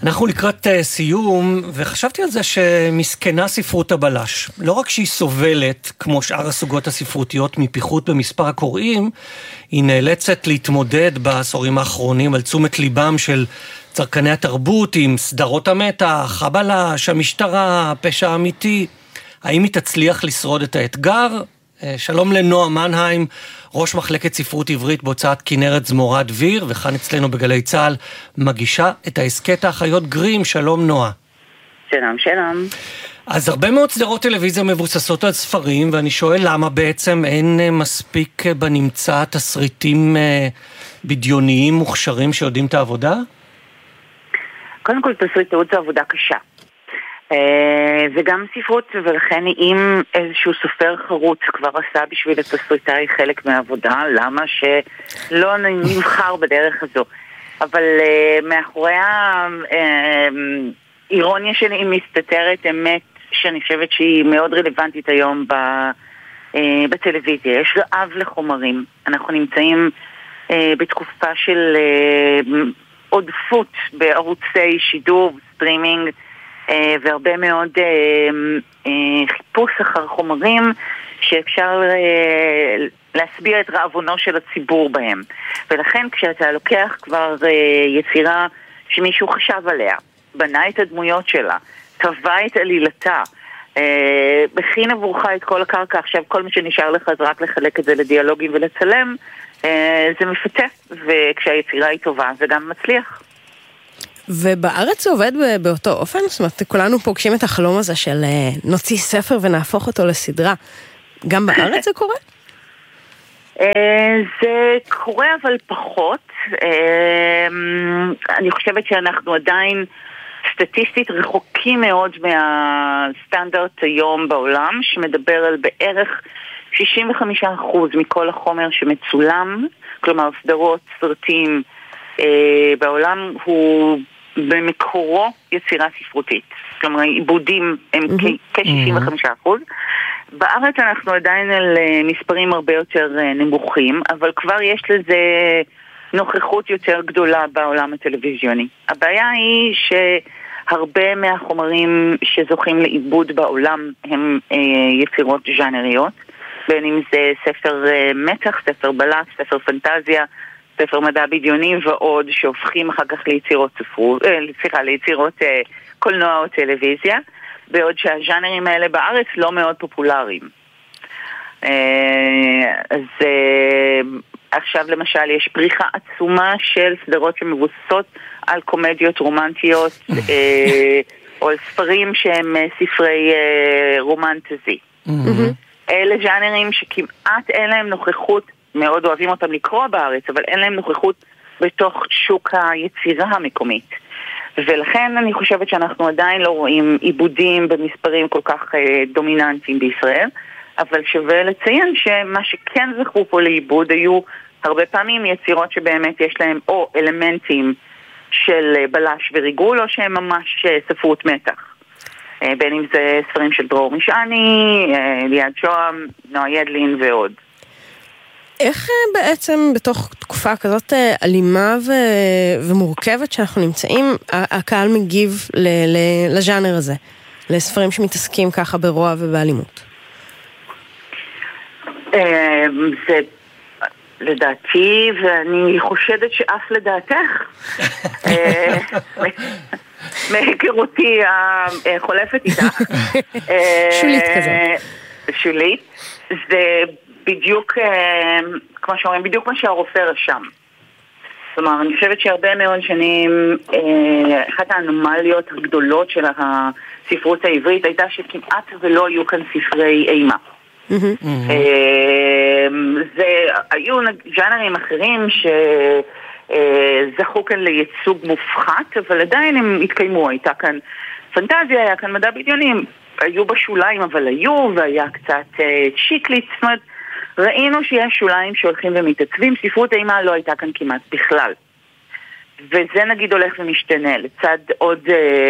אנחנו לקראת סיום, וחשבתי על זה שמסכנה ספרות הבלש. לא רק שהיא סובלת, כמו שאר הסוגות הספרותיות, מפיחות במספר הקוראים, היא נאלצת להתמודד בעשורים האחרונים על תשומת ליבם של צרכני התרבות עם סדרות המתח, הבלש, המשטרה, הפשע האמיתי. האם היא תצליח לשרוד את האתגר? שלום לנועה מנהיים, ראש מחלקת ספרות עברית בהוצאת כנרת זמורה דביר, וכאן אצלנו בגלי צהל מגישה את העסקת האחיות גרים. שלום נועה. שלום, שלום. אז הרבה מאוד סדרות טלוויזיה מבוססות על ספרים, ואני שואל למה בעצם אין מספיק בנמצא תסריטים בדיוניים מוכשרים שיודעים את העבודה? קודם כל תסריטאות זו עבודה קשה. וגם ספרות, ולכן אם איזשהו סופר חרוץ כבר עשה בשביל התסריטאי חלק מהעבודה, למה שלא נבחר בדרך הזו? אבל מאחורי האירוניה שלי מסתתרת אמת שאני חושבת שהיא מאוד רלוונטית היום בטלוויזיה. יש רעב לחומרים. אנחנו נמצאים בתקופה של עודפות בערוצי שידור, סטרימינג, והרבה מאוד חיפוש אחר חומרים שאפשר להסביר את רעבונו של הציבור בהם. ולכן כשאתה לוקח כבר יצירה שמישהו חשב עליה, בנה את הדמויות שלה, טבע את עלילתה, בכין עבורך את כל הקרקע, עכשיו כל מה שנשאר לך זה רק לחלק את זה לדיאלוגים ולצלם, זה מפתה, וכשהיצירה היא טובה זה גם מצליח. ובארץ זה עובד באותו אופן? זאת אומרת, כולנו פוגשים את החלום הזה של נוציא ספר ונהפוך אותו לסדרה. גם בארץ זה קורה? זה קורה אבל פחות. אני חושבת שאנחנו עדיין סטטיסטית רחוקים מאוד מהסטנדרט היום בעולם, שמדבר על בערך 65% מכל החומר שמצולם, כלומר סדרות, סרטים, בעולם הוא במקורו יצירה ספרותית. כלומר, עיבודים הם כ-65%. בארץ אנחנו עדיין על מספרים הרבה יותר נמוכים, אבל כבר יש לזה נוכחות יותר גדולה בעולם הטלוויזיוני. הבעיה היא שהרבה מהחומרים שזוכים לעיבוד בעולם הם יצירות ז'אנריות, בין אם זה ספר מתח, ספר בלש, ספר פנטזיה, ספר מדע בדיוני ועוד, שהופכים אחר כך ליצירות קולנוע או טלוויזיה, בעוד שהז'אנרים האלה בארץ לא מאוד פופולריים. אז עכשיו למשל יש פריחה עצומה של סדרות שמבוססות על קומדיות רומנטיות או על ספרים שהם ספרי רומנטזי. אלה ז'אנרים שכמעט אין להם נוכחות, מאוד אוהבים אותם לקרוא בארץ, אבל אין להם נוכחות בתוך שוק היצירה המקומית. ולכן אני חושבת שאנחנו עדיין לא רואים עיבודים במספרים כל כך דומיננטיים בישראל, אבל שווה לציין שמה שכן זכו פה לעיבוד היו הרבה פעמים יצירות שבאמת יש להם או אלמנטים של בלש וריגול, או שהם ממש ספרות מתח. בין אם זה ספרים של דרור משעני, ליעד שוהם, נועה ידלין ועוד. איך בעצם בתוך תקופה כזאת אלימה ומורכבת שאנחנו נמצאים, הקהל מגיב לז'אנר הזה, לספרים שמתעסקים ככה ברוע ובאלימות? זה לדעתי, ואני חושדת שאף לדעתך, מהיכרותי החולפת איתך, שולית כזאת. שולית, זה בדיוק, כמו שאומרים, בדיוק מה שהרופא רשם. זאת אומרת, אני חושבת שהרבה מאוד שנים, אחת האנומליות הגדולות של הספרות העברית הייתה שכמעט ולא היו כאן ספרי אימה. היו ז'אנרים אחרים שזכו כאן לייצוג מופחת, אבל עדיין הם התקיימו. הייתה כאן פנטזיה, היה כאן מדע בדיוני, היו בשוליים, אבל היו, והיה קצת צ'יקליט. זאת אומרת, ראינו שיש שוליים שהולכים ומתעצבים, ספרות אימה לא הייתה כאן כמעט בכלל. וזה נגיד הולך ומשתנה, לצד עוד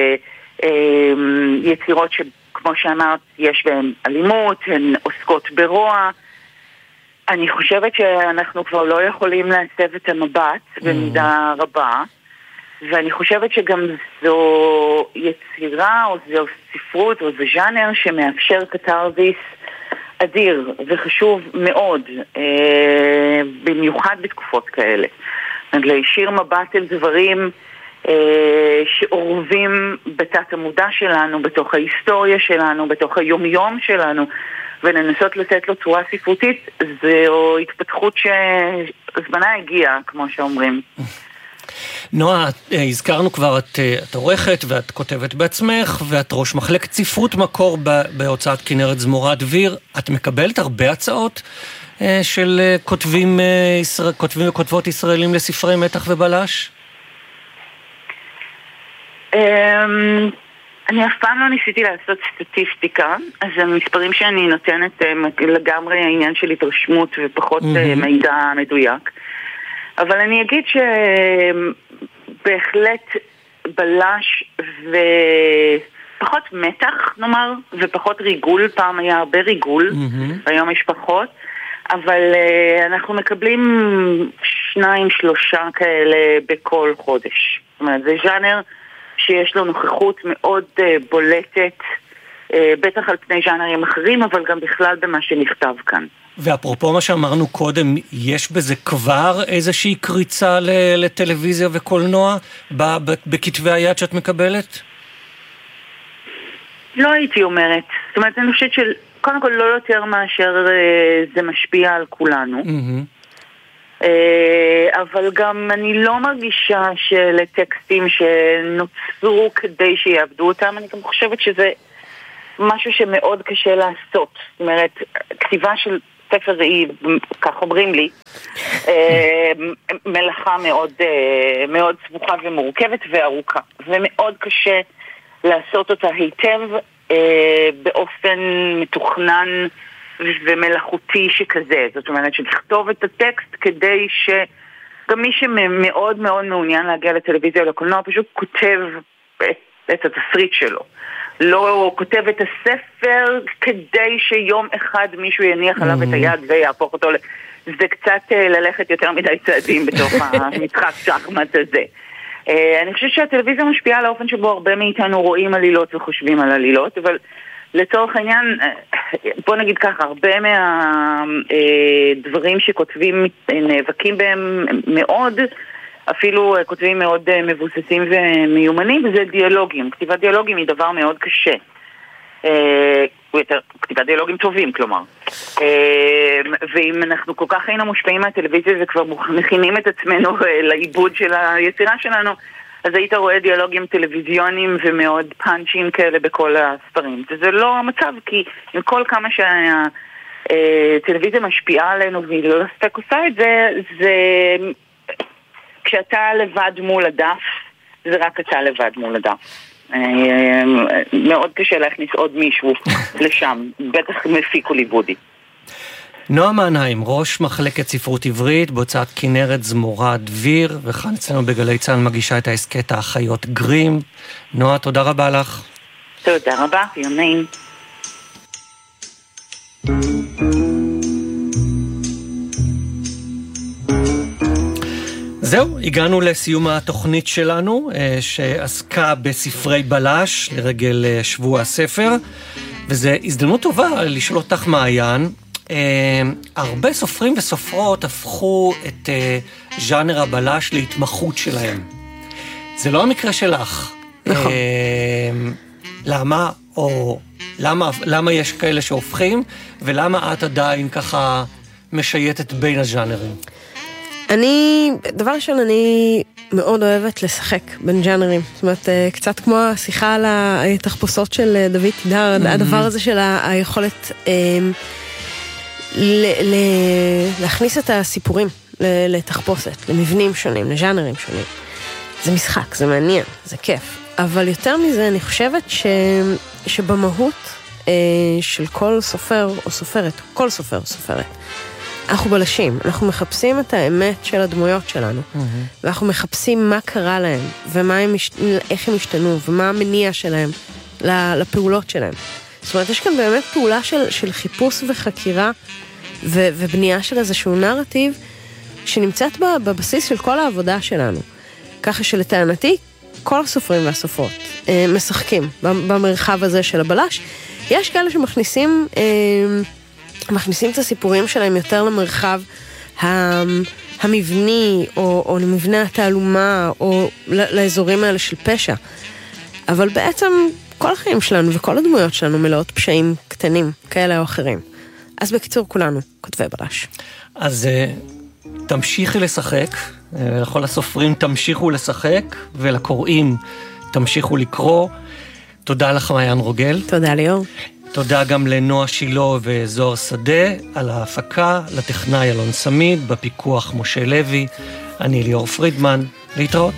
יצירות שכמו שאמרת, יש בהן אלימות, הן עוסקות ברוע. אני חושבת שאנחנו כבר לא יכולים להסב את המבט במידה רבה, ואני חושבת שגם זו יצירה או זו ספרות או זה ז'אנר שמאפשר קטרזיס אדיר וחשוב מאוד, במיוחד בתקופות כאלה. להישיר מבט אל דברים שעורבים בתת המודע שלנו, בתוך ההיסטוריה שלנו, בתוך היומיום שלנו, ולנסות לתת לו צורה ספרותית, זו התפתחות שזמנה הגיעה, כמו שאומרים. נועה, הזכרנו כבר, את עורכת ואת כותבת בעצמך, ואת ראש מחלקת ספרות מקור בהוצאת כנרת זמורה דביר. את מקבלת הרבה הצעות של כותבים וכותבות ישראלים לספרי מתח ובלש? אני אף פעם לא ניסיתי לעשות סטטיסטיקה, אז המספרים שאני נותנת לגמרי העניין של התרשמות ופחות מידע מדויק. אבל אני אגיד שבהחלט בלש ופחות מתח, נאמר, ופחות ריגול. פעם היה הרבה ריגול, היום יש פחות. אבל אנחנו מקבלים 2-3 כאלה בכל חודש. זאת אומרת, זה ז'אנר שיש לו נוכחות מאוד בולטת, בטח על פני ז'אנרים אחרים, אבל גם בכלל במה שנכתב כאן. ואפרופו מה שאמרנו קודם, יש בזה כבר איזושהי קריצה לטלוויזיה וקולנוע בכתבי היד שאת מקבלת? לא הייתי אומרת. זאת אומרת, אני חושבת קודם כל לא יותר מאשר זה משפיע על כולנו. אבל גם אני לא מרגישה שלטקסטים שנוצרו כדי שיעבדו אותם, אני גם חושבת שזה משהו שמאוד קשה לעשות. זאת אומרת, כתיבה של ספר היא, כך אומרים לי, מלאכה מאוד, מאוד סבוכה ומורכבת וארוכה, ומאוד קשה לעשות אותה היטב באופן מתוכנן ומלאכותי שכזה. זאת אומרת, שלכתוב את הטקסט כדי שגם מי שמאוד מאוד מעוניין להגיע לטלוויזיה או לקולנוע פשוט כותב את התסריט שלו. לא כותב את הספר כדי שיום אחד מישהו יניח עליו את היד ויהפוך אותו זה קצת ללכת יותר מדי צעדים בתוך המשחק שחמט הזה. אני חושבת שהטלוויזיה משפיעה על האופן שבו הרבה מאיתנו רואים עלילות וחושבים על עלילות, אבל לצורך העניין, בוא נגיד ככה, הרבה מהדברים שכותבים נאבקים בהם מאוד, אפילו כותבים מאוד מבוססים ומיומנים, וזה דיאלוגים. כתיבת דיאלוגים היא דבר מאוד קשה. כתיבת דיאלוגים טובים, כלומר. ואם אנחנו כל כך היינו מושפעים מהטלוויזיה וכבר מכינים את עצמנו לעיבוד של היצירה שלנו, אז היית רואה דיאלוגים טלוויזיוניים ומאוד פאנצ'ים כאלה בכל הספרים. וזה לא המצב, כי עם כל כמה שהטלוויזיה משפיעה עלינו והיא לא ספק עושה את זה, זה כשאתה לבד מול הדף, זה רק אתה לבד מול הדף. מאוד קשה להכניס עוד מישהו לשם, בטח מפיק הוליוודי. נועה מנהיים, ראש מחלקת ספרות עברית בהוצאת כנרת זמורה דביר, וכאן אצלנו בגלי צה"ל מגישה את העסקת האחיות גרים. נועה, תודה רבה לך. תודה רבה, יום נעים. זהו, הגענו לסיום התוכנית שלנו, שעסקה בספרי בלש לרגל שבוע הספר, וזו הזדמנות טובה לשאול אותך מעיין. הרבה סופרים וסופרות הפכו את ז'אנר הבלש להתמחות שלהם. זה לא המקרה שלך. נכון. למה יש כאלה שהופכים, ולמה את עדיין ככה משייטת בין הז'אנרים? דבר ראשון, אני מאוד אוהבת לשחק בין ג'אנרים. זאת אומרת, קצת כמו השיחה על התחפושות של דוד תידר, הדבר הזה של היכולת להכניס את הסיפורים לתחפושת, למבנים שונים, לז'אנרים שונים. זה משחק, זה מעניין, זה כיף. אבל יותר מזה, אני חושבת שבמהות של כל סופר או סופרת, כל סופר או סופרת, אנחנו בלשים, אנחנו מחפשים את האמת של הדמויות שלנו, ואנחנו מחפשים מה קרה להם, ואיך הם השתנו, ומה המניע שלהם לפעולות שלהם. זאת אומרת, יש כאן באמת פעולה של חיפוש וחקירה, ובנייה של איזשהו נרטיב, שנמצאת בבסיס של כל העבודה שלנו. ככה שלטענתי, כל הסופרים והסופרות משחקים במרחב הזה של הבלש. יש כאלה שמכניסים את הסיפורים שלהם יותר למרחב המבני, או למבנה התעלומה, או לאזורים האלה של פשע. אבל בעצם כל החיים שלנו וכל הדמויות שלנו מלאות פשעים קטנים, כאלה או אחרים. אז בקיצור, כולנו כותבי בלש. אז תמשיכי לשחק, לכל הסופרים תמשיכו לשחק, ולקוראים תמשיכו לקרוא. תודה לך מעיין רוגל. תודה ליאור. תודה גם לנועה שילה וזוהר שדה על ההפקה, לטכנאי אלון סמיד, בפיקוח משה לוי. אני ליאור פרידמן, להתראות.